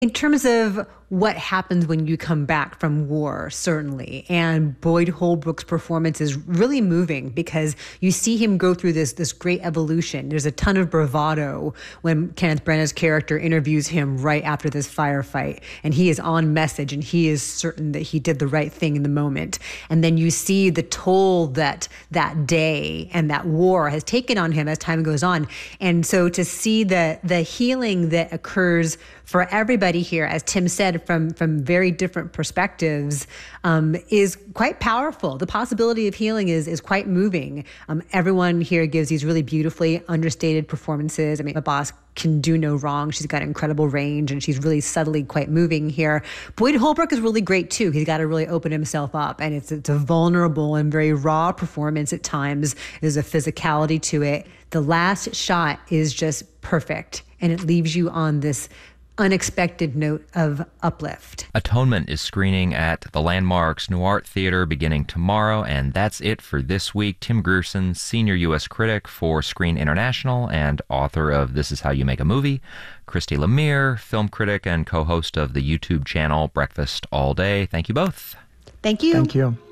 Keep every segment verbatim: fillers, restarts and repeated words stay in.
In terms of what happens when you come back from war, certainly. And Boyd Holbrook's performance is really moving because you see him go through this, this great evolution. There's a ton of bravado when Kenneth Branagh's character interviews him right after this firefight. And he is on message and he is certain that he did the right thing in the moment. And then you see the toll that that day and that war has taken on him as time goes on. And so to see the, the healing that occurs for everybody here, as Tim said, from, from very different perspectives, um, is quite powerful. The possibility of healing is is quite moving. Um, everyone here gives these really beautifully understated performances. I mean, the boss can do no wrong. She's got incredible range, and she's really subtly quite moving here. Boyd Holbrook is really great, too. He's got to really open himself up, and it's, it's a vulnerable and very raw performance at times. There's a physicality to it. The last shot is just perfect, and it leaves you on this unexpected note of uplift. Atonement is screening at the Landmarks Nuart Theater beginning tomorrow, and that's it for this week. Tim Grierson, senior U S critic for Screen International and author of This Is How You Make a Movie. Christy Lemire, film critic and co-host of the YouTube channel Breakfast All Day. Thank you both. Thank you. Thank you.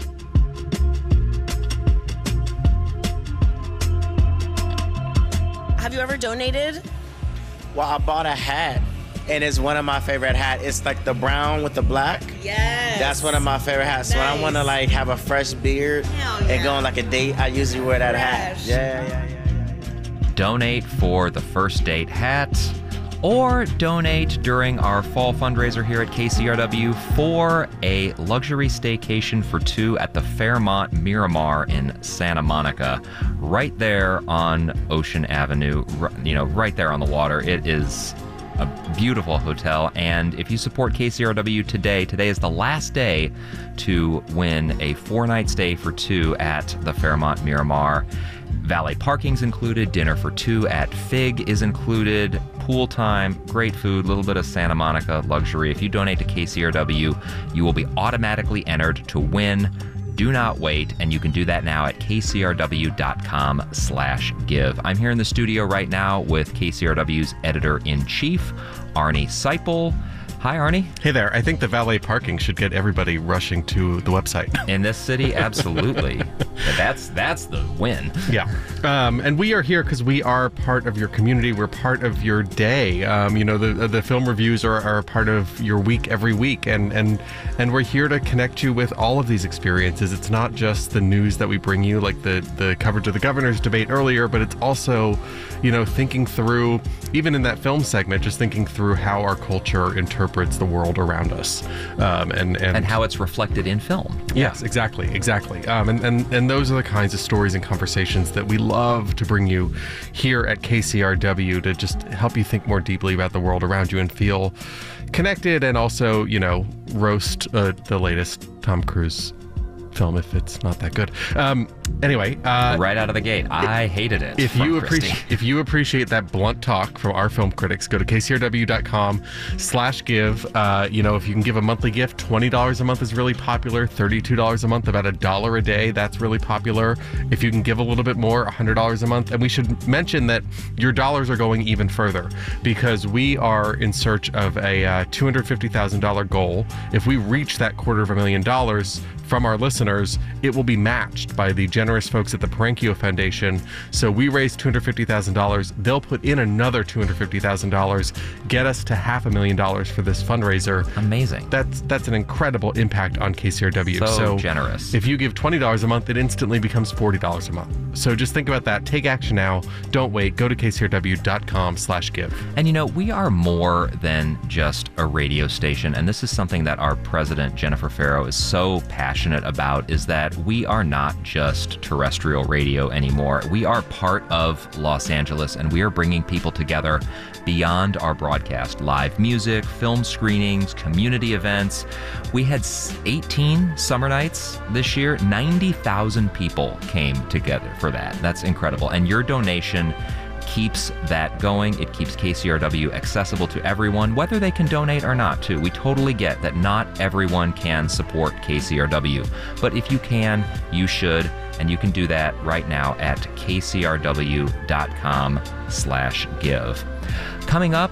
Have you ever donated? Well, I bought a hat, and it's one of my favorite hats. It's like the brown with the black. Yes. That's one of my favorite hats. Nice. So when I want to like have a fresh beard Hell yeah. and go on like a date, I usually wear that Fresh. hat. Yeah, yeah, yeah, yeah, yeah. Donate for the first date hat, or donate during our fall fundraiser here at K C R W for a luxury staycation for two at the Fairmont Miramar in Santa Monica, right there on Ocean Avenue, you know, right there on the water. It is a beautiful hotel, and if you support K C R W today, today is the last day to win a four-night stay for two at the Fairmont Miramar. Valet parking's included, dinner for two at Fig is included, pool time, great food, a little bit of Santa Monica luxury. If you donate to K C R W, you will be automatically entered to win. Do not wait, and you can do that now at kcrw.com slash give. I'm here in the studio right now with K C R W's editor-in-chief, Arnie Seipel. Hi, Arnie. Hey there. I think the valet parking should get everybody rushing to the website. In this city, absolutely. that's that's the win. Yeah. Um, and we are here because we are part of your community. We're part of your day. Um, you know, the the film reviews are, are a part of your week every week. And, and, and we're here to connect you with all of these experiences. It's not just the news that we bring you, like the, the coverage of the governor's debate earlier, but it's also, you know, thinking through, even in that film segment, just thinking through how our culture interprets the world around us, um, and, and and how it's reflected in film. Yes, exactly, exactly. Um, and, and and those are the kinds of stories and conversations that we love to bring you here at K C R W to just help you think more deeply about the world around you and feel connected, and also, you know, roast uh, the latest Tom Cruise film if it's not that good. Um, anyway, uh, right out of the gate, I hated it. If you Christy. appreciate if you appreciate that blunt talk from our film critics, go to kcrw.com slash give. Uh, you know, if you can give a monthly gift, twenty dollars a month is really popular. thirty-two dollars a month, about a dollar a day, that's really popular. If you can give a little bit more, one hundred dollars a month. And we should mention that your dollars are going even further, because we are in search of a uh, two hundred fifty thousand dollars goal. If we reach that quarter of a million dollars from our listeners, it will be matched by the generous folks at the Parenchio Foundation. So we raised two hundred fifty thousand dollars. They'll put in another two hundred fifty thousand dollars, get us to half a million dollars for this fundraiser. Amazing. That's that's an incredible impact on K C R W. So, so generous. If you give twenty dollars a month, it instantly becomes forty dollars a month. So just think about that. Take action now. Don't wait. Go to kcrw.com slash give. And you know, we are more than just a radio station, and this is something that our president, Jennifer Farrow, is so passionate about, is that we are not just terrestrial radio anymore. We are part of Los Angeles, and we are bringing people together beyond our broadcast. Live music, film screenings, community events. We had eighteen summer nights this year. ninety thousand people came together for that. That's incredible. And your donation keeps that going. It keeps K C R W accessible to everyone, whether they can donate or not, too. We totally get that not everyone can support K C R W, but if you can, you should, and you can do that right now at kcrw.com slash give. Coming up,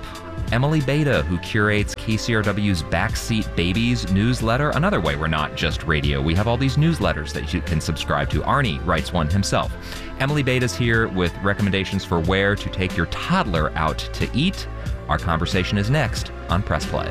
Emily Beta, who curates K C R W's Backseat Babies newsletter. Another way we're not just radio. We have all these newsletters that you can subscribe to. Arnie writes one himself. Emily Beta's here with recommendations for where to take your toddler out to eat. Our conversation is next on Press Play.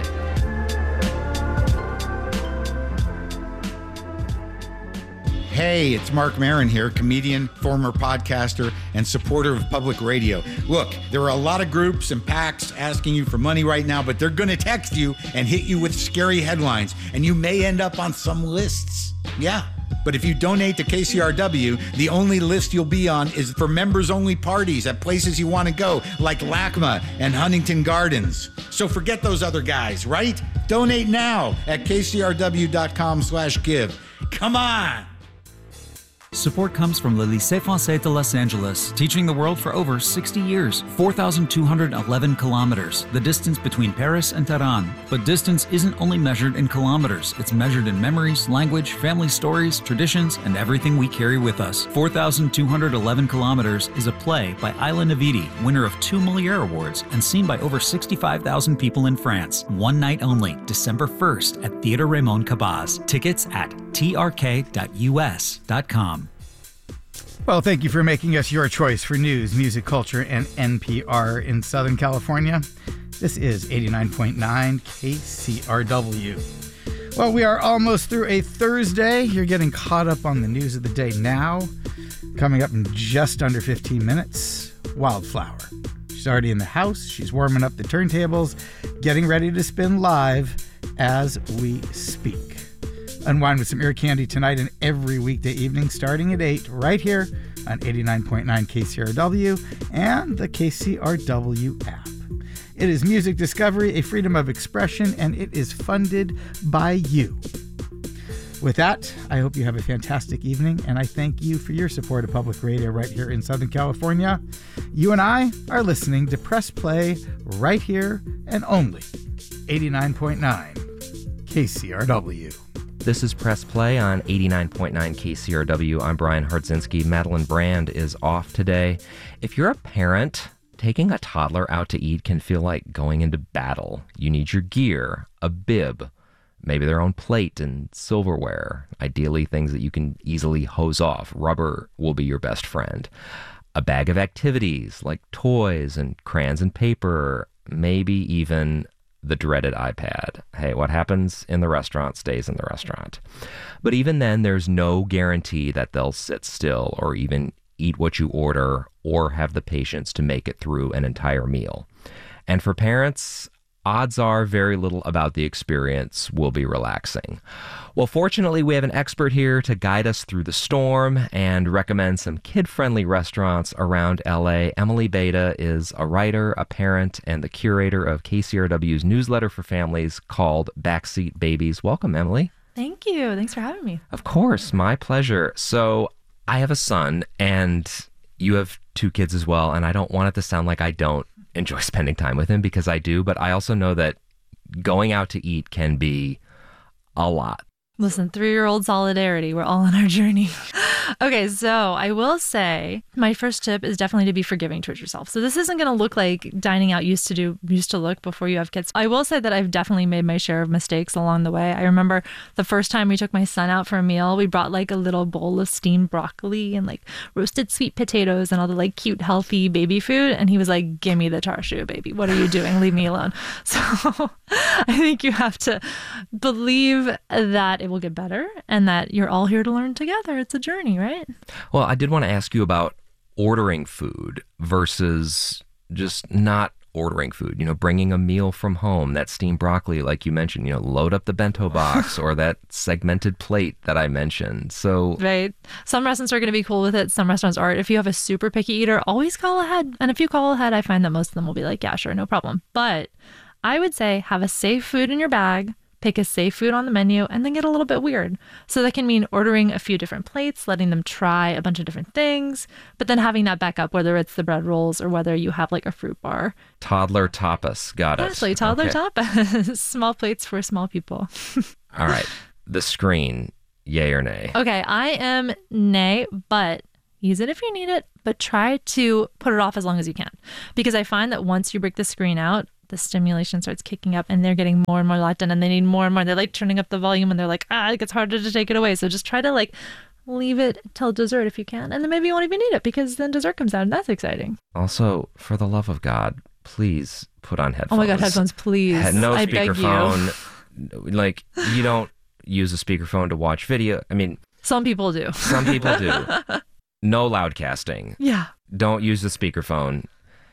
Hey, it's Mark Maron here, comedian, former podcaster, and supporter of public radio. Look, there are a lot of groups and PACs asking you for money right now, but they're going to text you and hit you with scary headlines, and you may end up on some lists. Yeah. But if you donate to K C R W, the only list you'll be on is for members-only parties at places you want to go, like LACMA and Huntington Gardens. So forget those other guys, right? Donate now at kcrw.com slash give. Come on! Support comes from Le Lycée Français de Los Angeles, teaching the world for over sixty years. four thousand two hundred eleven kilometers, the distance between Paris and Tehran. But distance isn't only measured in kilometers. It's measured in memories, language, family stories, traditions, and everything we carry with us. four thousand two hundred eleven kilometers is a play by Ayla Navidi, winner of two Moliere Awards, and seen by over sixty-five thousand people in France. One night only, December first at Theatre Raymond Cabaz. Tickets at t r k dot u s dot com. Well, thank you for making us your choice for news, music, culture, and N P R in Southern California. This is eighty-nine point nine K C R W. Well, we are almost through a Thursday. You're getting caught up on the news of the day now. Coming up in just under fifteen minutes, Wildflower. She's already in the house. She's warming up the turntables, getting ready to spin live as we speak. Unwind with some ear candy tonight and every weekday evening starting at eight right here on eighty-nine point nine K C R W and the K C R W app. It is music discovery, a freedom of expression, and it is funded by you. With that, I hope you have a fantastic evening, and I thank you for your support of public radio right here in Southern California. You and I are listening to Press Play right here and only eighty-nine point nine K C R W. This is Press Play on eighty-nine point nine K C R W. I'm Brian Hardzinski. Madeline Brand is off today. If you're a parent, taking a toddler out to eat can feel like going into battle. You need your gear, a bib, maybe their own plate and silverware, ideally things that you can easily hose off. Rubber will be your best friend. A bag of activities like toys and crayons and paper, maybe even the dreaded iPad. Hey, what happens in the restaurant stays in the restaurant. But even then, there's no guarantee that they'll sit still or even eat what you order or have the patience to make it through an entire meal. And for parents, odds are very little about the experience will be relaxing. Well, fortunately, we have an expert here to guide us through the storm and recommend some kid-friendly restaurants around L A. Emily Beta is a writer, a parent, and the curator of K C R W's newsletter for families called Backseat Babies. Welcome, Emily. Thank you. Thanks for having me. Of course, my pleasure. So I have a son, and you have two kids as well, and I don't want it to sound like I don't enjoy spending time with him, because I do, but I also know that going out to eat can be a lot. Listen, three-year-old solidarity. We're all on our journey. Okay, so I will say my first tip is definitely to be forgiving towards yourself. So this isn't going to look like dining out used to do, used to look before you have kids. I will say that I've definitely made my share of mistakes along the way. I remember the first time we took my son out for a meal, we brought like a little bowl of steamed broccoli and like roasted sweet potatoes and all the like cute, healthy baby food. And he was like, give me the char-siu, baby. What are you doing? Leave me alone. So I think you have to believe that it will get better and that you're all here to learn together. It's a journey, right? Well, I did want to ask you about ordering food versus just not ordering food, you know, bringing a meal from home, that steamed broccoli, like you mentioned, you know, load up the bento box or that segmented plate that I mentioned. So, right. Some restaurants are going to be cool with it. Some restaurants aren't. If you have a super picky eater, always call ahead. And if you call ahead, I find that most of them will be like, yeah, sure, no problem. But I would say have a safe food in your bag. Pick a safe food on the menu, and then get a little bit weird. So that can mean ordering a few different plates, letting them try a bunch of different things, but then having that back up, whether it's the bread rolls or whether you have like a fruit bar. Toddler tapas. Got it. Actually, toddler okay. tapas. Small plates for small people. All right. The screen, yay or nay? Okay, I am nay, but use it if you need it, but try to put it off as long as you can. Because I find that once you break the screen out, the stimulation starts kicking up and they're getting more and more leptin and they need more and more. They're like turning up the volume and they're like, ah, it gets harder to take it away. So just try to like leave it till dessert if you can. And then maybe you won't even eat it because then dessert comes out and that's exciting. Also, for the love of God, please put on headphones. Oh my God, headphones, please. Had no I beg you. speakerphone. Like, you don't use a speakerphone to watch video. I mean, some people do. Some people do. No loudcasting. Yeah. Don't use the speakerphone.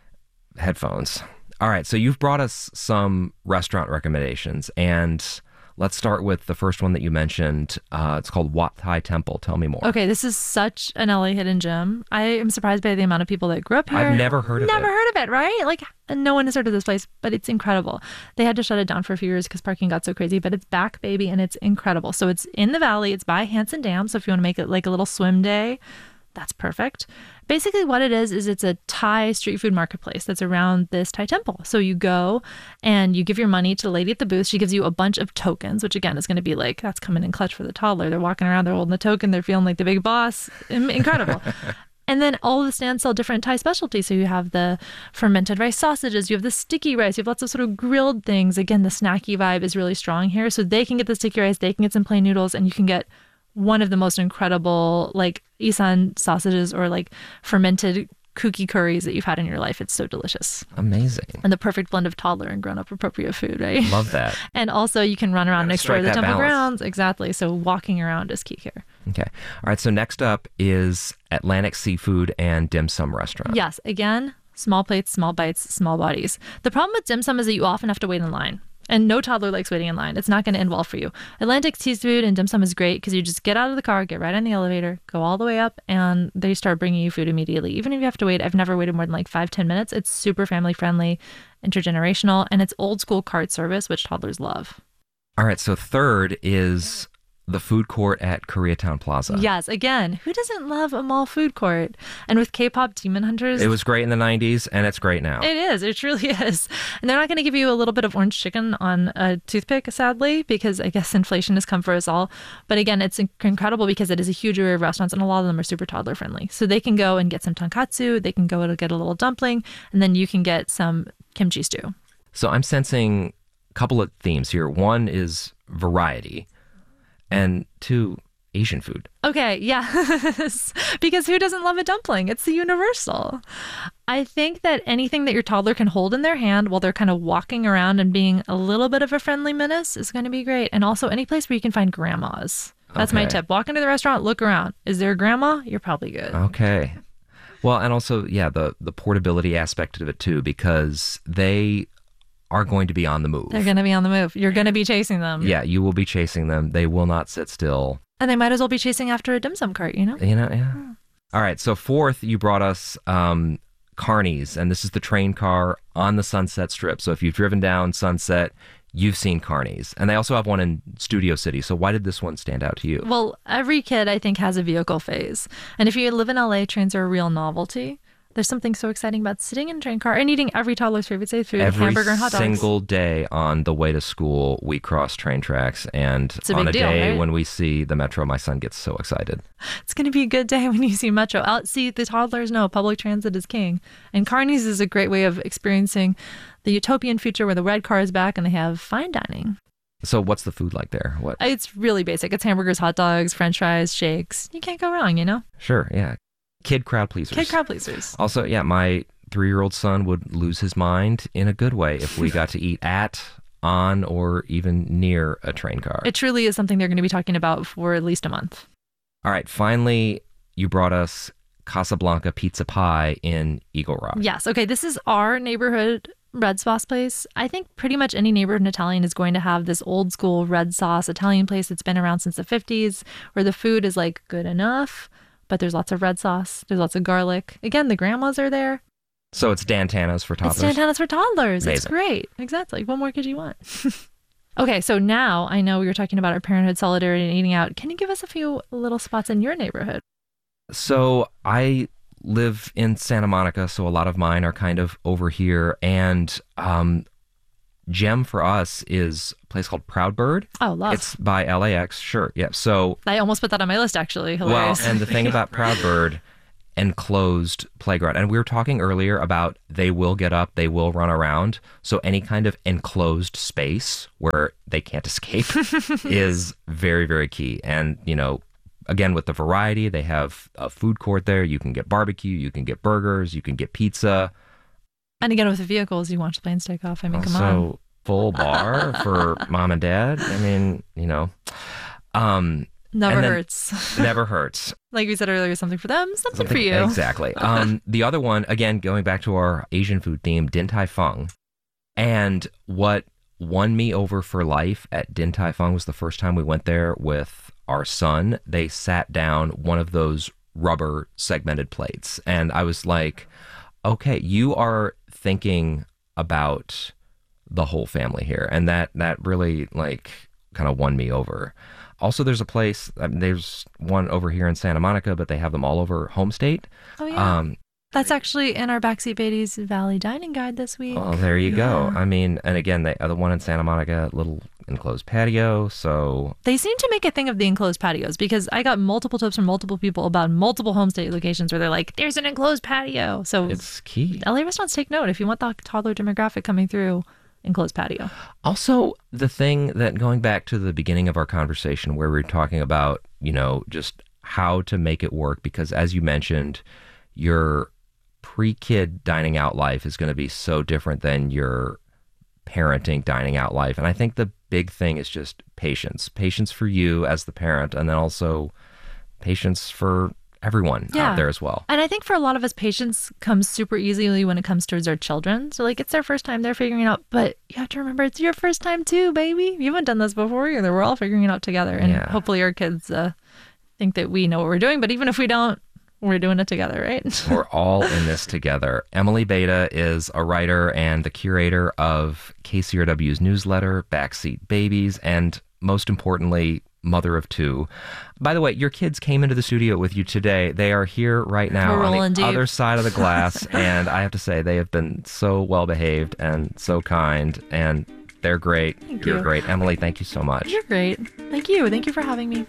Headphones. All right, so you've brought us some restaurant recommendations, and let's start with the first one that you mentioned. Uh, it's called Wat Thai Temple. Tell me more. Okay, this is such an L A hidden gem. I am surprised by the amount of people that grew up here. I've never heard of never it. Never heard of it, right? Like, no one has heard of this place, but it's incredible. They had to shut it down for a few years because parking got so crazy, but it's back, baby, and it's incredible. So it's in the valley. It's by Hanson Dam, so if you want to make it like a little swim day, that's perfect. Basically what it is, is it's a Thai street food marketplace that's around this Thai temple. So you go and you give your money to the lady at the booth. She gives you a bunch of tokens, which again is going to be like, that's coming in clutch for the toddler. They're walking around, they're holding the token, they're feeling like the big boss. Incredible. And then all of the stands sell different Thai specialties. So you have the fermented rice sausages, you have the sticky rice, you have lots of sort of grilled things. Again, the snacky vibe is really strong here. So they can get the sticky rice, they can get some plain noodles, and you can get one of the most incredible like isan sausages or like fermented cookie curries that you've had in your life. It's so delicious. Amazing. And the perfect blend of toddler and grown-up appropriate food, right? Love that. And also you can run around and explore the temple balance. grounds. Exactly. So walking around is key here. Okay. All right. So next up is Atlantic Seafood and Dim Sum Restaurant. Yes. Again, small plates, small bites, small bodies. The problem with dim sum is that you often have to wait in line. And no toddler likes waiting in line. It's not going to end well for you. Atlantic Seafood and dim sum is great because you just get out of the car, get right on the elevator, go all the way up, and they start bringing you food immediately. Even if you have to wait, I've never waited more than like five, ten minutes. It's super family friendly, intergenerational, and it's old school cart service, which toddlers love. All right. So third is the food court at Koreatown Plaza. Yes. Again, who doesn't love a mall food court? And with K-pop Demon Hunters. It was great in the nineties, and it's great now. It is. It truly is. And they're not going to give you a little bit of orange chicken on a toothpick, sadly, because I guess inflation has come for us all. But again, it's incredible because it is a huge array of restaurants, and a lot of them are super toddler friendly. So they can go and get some tonkatsu, they can go and get a little dumpling, and then you can get some kimchi stew. So I'm sensing a couple of themes here. One is variety, and two, Asian food. Okay, yes. Because who doesn't love a dumpling? It's the universal. I think that anything that your toddler can hold in their hand while they're kind of walking around and being a little bit of a friendly menace is going to be great. And also any place where you can find grandmas. That's Okay. my tip. Walk into the restaurant, look around. Is there a grandma? You're probably good. Okay. Well, and also, yeah, the, the portability aspect of it too, because they are going to be on the move. They're going to be on the move. You're going to be chasing them. Yeah, you will be chasing them. They will not sit still. And they might as well be chasing after a dim sum cart, you know? You know, yeah. All right, so fourth, you brought us um, Carney's, and this is the train car on the Sunset Strip. So if you've driven down Sunset, you've seen Carney's. And they also have one in Studio City. So why did this one stand out to you? Well, every kid, I think, has a vehicle phase. And if you live in L A, trains are a real novelty. There's something so exciting about sitting in a train car and eating every toddler's favorite safe food, Every hamburger and hot dogs. single day on the way to school, we cross train tracks. And It's a on big a deal, day right? when we see the Metro, my son gets so excited. It's going to be a good day when you see Metro. Out, see, the toddlers know public transit is king. And Carney's is a great way of experiencing the utopian future where the red car is back and they have fine dining. So what's the food like there? What? It's really basic. It's hamburgers, hot dogs, french fries, shakes. You can't go wrong, you know? Sure, yeah. Kid crowd pleasers. Kid crowd pleasers. Also, yeah, my three-year-old son would lose his mind in a good way if we got to eat at, on, or even near a train car. It truly is something they're going to be talking about for at least a month. All right, finally, you brought us Casablanca Pizza Pie in Eagle Rock. Yes. Okay. This is our neighborhood red sauce place. I think pretty much any neighborhood Italian is going to have this old school red sauce Italian place that's been around since the fifties, where the food is like good enough, but there's lots of red sauce. There's lots of garlic. Again, the grandmas are there. So it's Dan Tana's for toddlers? It's Dan Tana's for toddlers. It's Amazing. great. Exactly. What more could you want? Okay, so now I know we were talking about our parenthood solidarity and eating out. Can you give us a few little spots in your neighborhood? So I live in Santa Monica, so a lot of mine are kind of over here. And um, gem for us is a place called Proud Bird. Oh, love. It's by L A X, sure. Yeah. So I almost put that on my list, actually. well, Hilarious. and the thing about Proud Bird enclosed playground. And we were talking earlier about they will get up, they will run around. So any kind of enclosed space where they can't escape is very, very key. And, you know, again, with the variety, they have a food court there. You can get barbecue, you can get burgers, you can get pizza. And again, with the vehicles, you watch the planes take off. I mean, come so, on. Full bar for mom and dad. I mean, you know. Um, never hurts. Never hurts. Like we said earlier, something for them, something, something for you. Exactly. Um, the other one, again, going back to our Asian food theme, Din Tai Fung. And what won me over for life at Din Tai Fung was the first time we went there with our son. They sat down one of those rubber segmented plates. And I was like, okay, you are thinking about the whole family here. And that, that really like kind of won me over. Also, there's a place, I mean, there's one over here in Santa Monica, but they have them all over Home State. Oh, yeah. Um, That's actually in our Backseat Beatties Valley Dining Guide this week. Oh, there you yeah. go. I mean, and again, the other one in Santa Monica, little enclosed patio. So they seem to make a thing of the enclosed patios because I got multiple tips from multiple people about multiple Home State locations where they're like, there's an enclosed patio. So it's key. L A restaurants take note. If you want the toddler demographic coming through, enclosed patio. Also, the thing that going back to the beginning of our conversation where we were talking about, you know, just how to make it work, because as you mentioned, your pre-kid dining out life is going to be so different than your parenting dining out life. And I think the big thing is just patience. Patience for you as the parent, and then also patience for everyone yeah. out there as well. And I think for a lot of us, patience comes super easily when it comes towards our children. So like it's their first time, they're figuring it out, but you have to remember it's your first time too, baby. You haven't done this before either. We're all figuring it out together. And yeah. hopefully our kids uh, think that we know what we're doing. But even if we don't, we're doing it together, right? We're all in this together. Emily Beta is a writer and the curator of K C R W's newsletter, Backseat Babies, and most importantly, mother of two. By the way, your kids came into the studio with you today. They are here right now We're on the deep. other side of the glass, and I have to say they have been so well behaved and so kind, and they're great. Thank You're you. great. Emily, thank you so much. You're great. Thank you. Thank you for having me.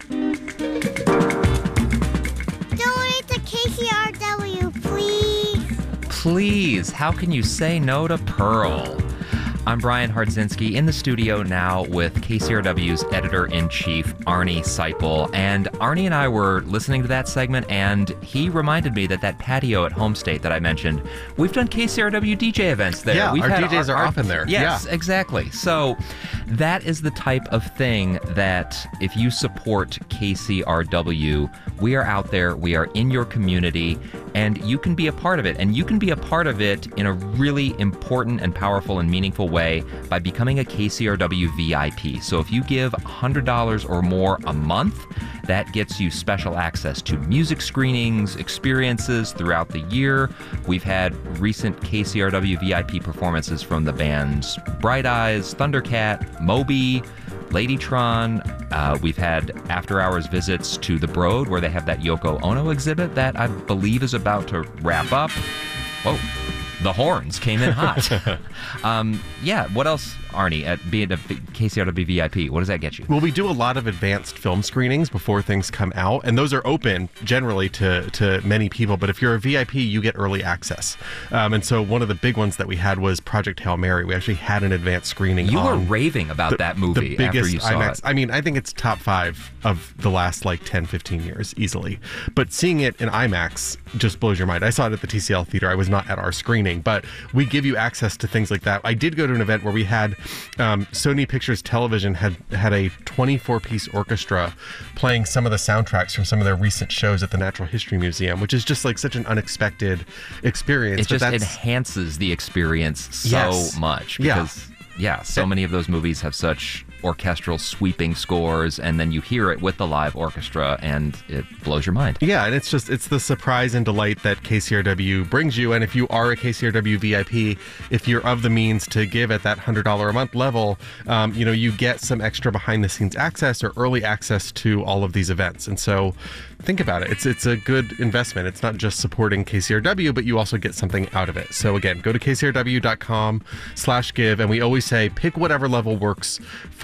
Donate to K C R W, please. Please, how can you say no to Pearl? I'm Brian Hardzinski in the studio now with K C R W's editor-in-chief, Arnie Seipel. And Arnie and I were listening to that segment, and he reminded me that that patio at Home State that I mentioned, we've done K C R W D J events there. Yeah, we've our had D Js our, are our, often there. Yes, yeah. exactly. So that is the type of thing that if you support K C R W, we are out there, we are in your community, and you can be a part of it. And you can be a part of it in a really important and powerful and meaningful way by becoming a K C R W V I P. So if you give one hundred dollars or more a month, that gets you special access to music screenings, experiences throughout the year. We've had recent K C R W V I P performances from the bands Bright Eyes, Thundercat, Moby, Ladytron. Uh, we've had after-hours visits to the Broad, where they have that Yoko Ono exhibit that I believe is about to wrap up. Whoa. The horns came in hot. um, yeah, what else, Arnie, at being a K C R W V I P? What does that get you? Well, we do a lot of advanced film screenings before things come out, and those are open generally to, to many people. But if you're a V I P, you get early access. Um, and so one of the big ones that we had was Project Hail Mary. We actually had an advanced screening. You on were raving about the, that movie the biggest after you saw IMAX. it. I mean, I think it's top five of the last like ten, fifteen years easily. But seeing it in IMAX just blows your mind. I saw it at the T C L Theater. I was not at our screening, but we give you access to things like that. I did go to an event where we had um, Sony Pictures Television had had a twenty-four piece orchestra playing some of the soundtracks from some of their recent shows at the Natural History Museum, which is just like such an unexpected experience. It but just that's, enhances the experience so Yes. much Yeah. because yeah, so many of those movies have such orchestral sweeping scores, and then you hear it with the live orchestra and it blows your mind. Yeah, and it's just it's the surprise and delight that K C R W brings you. And if you are a K C R W V I P, if you're of the means to give at that one hundred dollars a month level, um, you know, you get some extra behind the scenes access or early access to all of these events. And so think about it. It's it's a good investment. It's not just supporting K C R W, but you also get something out of it. So again, go to K C R W dot com slash give, and we always say pick whatever level works for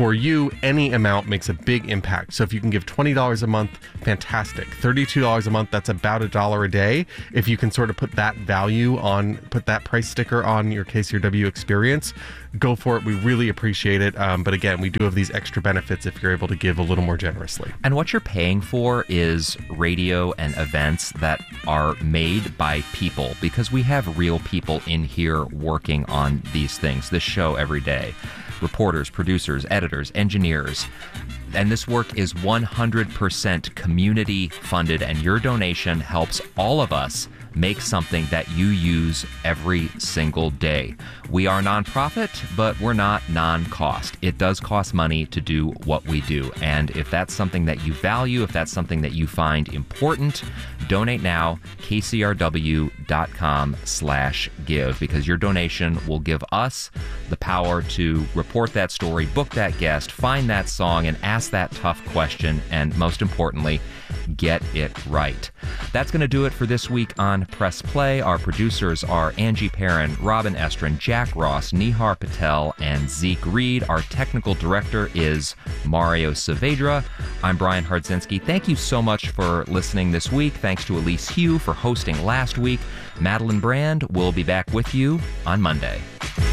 For you, any amount makes a big impact. So if you can give twenty dollars a month, fantastic. thirty-two dollars a month, that's about a dollar a day. If you can sort of put that value on, put that price sticker on your K C R W experience, go for it. We really appreciate it. Um, but again, we do have these extra benefits if you're able to give a little more generously. And what you're paying for is radio and events that are made by people, because we have real people in here working on these things, this show every day. Reporters, producers, editors, engineers. And this work is one hundred percent community funded, and your donation helps all of us make something that you use every single day. We are nonprofit, but we're not non-cost. It does cost money to do what we do. And if that's something that you value, if that's something that you find important, donate now, kcrw.com slash give, because your donation will give us the power to report that story, book that guest, find that song, and ask that tough question, and most importantly, get it right. That's going to do it for this week on Press Play. Our producers are Angie Perrin, Robin Estrin, Jack Ross, Nihar Patel, and Zeke Reed. Our technical director is Mario Saavedra. I'm Brian Hardzinski. Thank you so much for listening this week. Thanks to Elise Hugh for hosting last week. Madeline Brand will be back with you on Monday.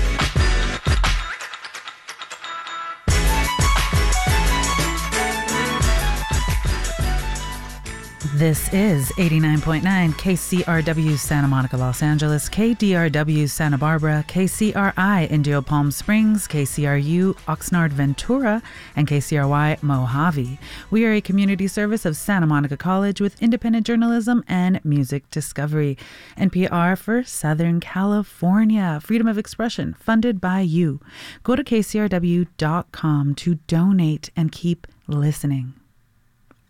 This is eighty-nine point nine K C R W Santa Monica, Los Angeles, K D R W Santa Barbara, K C R I Indio Palm Springs, K C R U Oxnard Ventura, and K C R Y Mojave. We are a community service of Santa Monica College with independent journalism and music discovery. N P R for Southern California. Freedom of expression, funded by you. Go to K C R W dot com to donate and keep listening.